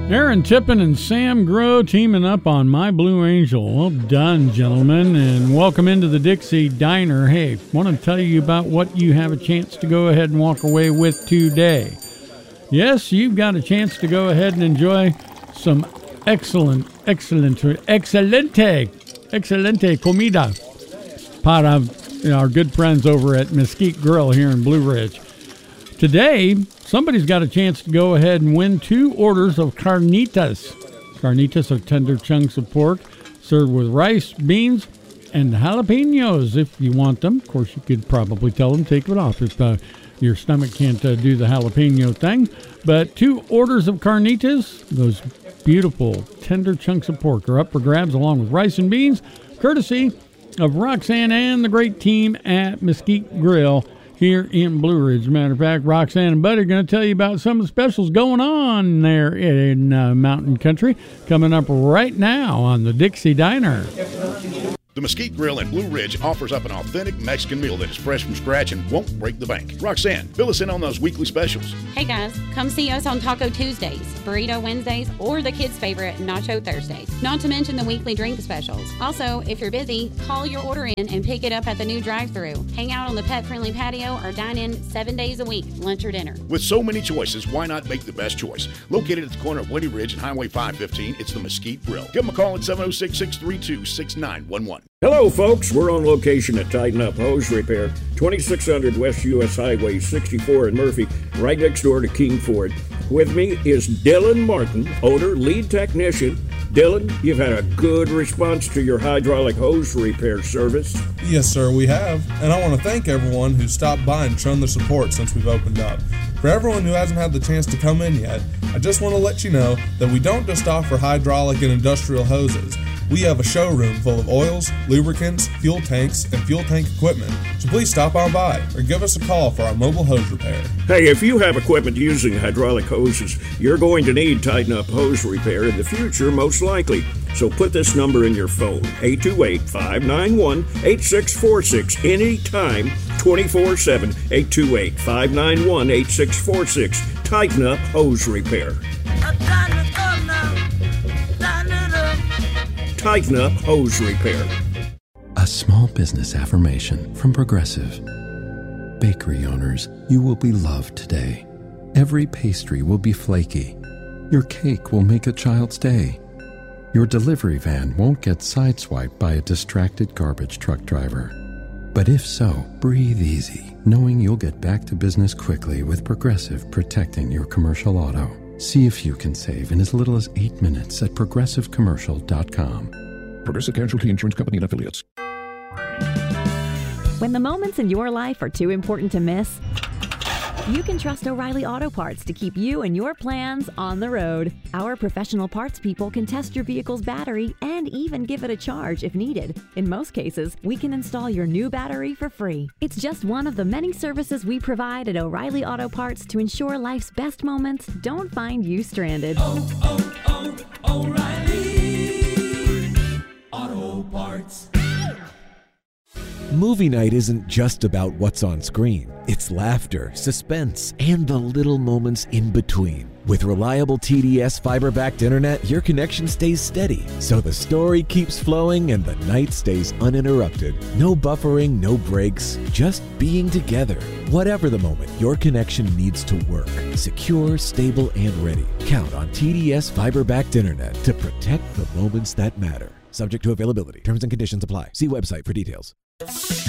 Aaron Tippin and Sam Grow teaming up on My Blue Angel. Well done, gentlemen, and welcome into the Dixie Diner. Hey, want to tell you about what you have a chance to go ahead and walk away with today. Yes, you've got a chance to go ahead and enjoy some excelente comida para our good friends over at Mesquite Grill here in Blue Ridge. Today, somebody's got a chance to go ahead and win 2 orders of carnitas. Carnitas are tender chunks of pork served with rice, beans, and jalapenos if you want them. Of course, you could probably tell them take it off if your stomach can't do the jalapeno thing. But 2 orders of carnitas, those beautiful tender chunks of pork, are up for grabs along with rice and beans, courtesy of Roxanne and the great team at Mesquite Grill here in Blue Ridge. Matter of fact, Roxanne and Buddy are going to tell you about some of the specials going on there in Mountain Country coming up right now on the Dixie Diner. The Mesquite Grill in Blue Ridge offers up an authentic Mexican meal that is fresh from scratch and won't break the bank. Roxanne, fill us in on those weekly specials. Hey guys, come see us on Taco Tuesdays, Burrito Wednesdays, or the kids' favorite Nacho Thursdays. Not to mention the weekly drink specials. Also, if you're busy, call your order in and pick it up at the new drive-thru. Hang out on the pet-friendly patio or dine in 7 days a week, lunch or dinner. With so many choices, why not make the best choice? Located at the corner of Woody Ridge and Highway 515, it's the Mesquite Grill. Give them a call at 706-632-6911. Hello, folks. We're on location at Tighten Up Hose Repair, 2600 West U.S. Highway 64 in Murphy, right next door to King Ford. With me is Dylan Martin, owner, lead technician. Dylan, you've had a good response to your hydraulic hose repair service. Yes, sir, we have. And I want to thank everyone who stopped by and shown their support since we've opened up. For everyone who hasn't had the chance to come in yet, I just want to let you know that we don't just offer hydraulic and industrial hoses. We have a showroom full of oils, lubricants, fuel tanks, and fuel tank equipment. So please stop on by or give us a call for our mobile hose repair. Hey, if you have equipment using hydraulic hoses, you're going to need Tighten Up Hose Repair in the future, most likely. So put this number in your phone, 828-591-8646, anytime, 24/7, 828-591-8646. Tighten Up Hose Repair. Tighten Up Hose Repair. A small business affirmation from Progressive. Bakery owners, you will be loved today. Every pastry will be flaky. Your cake will make a child's day. Your delivery van won't get sideswiped by a distracted garbage truck driver. But if so, breathe easy, knowing you'll get back to business quickly with Progressive protecting your commercial auto. See if you can save in as little as 8 minutes at progressivecommercial.com. Progressive Casualty Insurance Company and Affiliates. When the moments in your life are too important to miss, you can trust O'Reilly Auto Parts to keep you and your plans on the road. Our professional parts people can test your vehicle's battery and even give it a charge if needed. In most cases, we can install your new battery for free. It's just one of the many services we provide at O'Reilly Auto Parts to ensure life's best moments don't find you stranded. O'Reilly Auto Parts. Movie night isn't just about what's on screen. It's laughter, suspense, and the little moments in between. With reliable TDS fiber-backed internet, your connection stays steady, so the story keeps flowing and the night stays uninterrupted. No buffering, no breaks, just being together. Whatever the moment, your connection needs to work. Secure, stable, and ready. Count on TDS fiber-backed internet to protect the moments that matter. Subject to availability. Terms and conditions apply. See website for details.